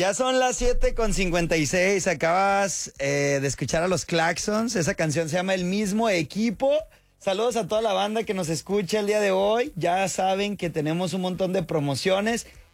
Ya son las 7:56. Acabas de escuchar a los Claxons. Esa canción se llama El Mismo Equipo. Saludos a toda la banda que nos escucha el día de hoy. Ya saben que tenemos un montón de promociones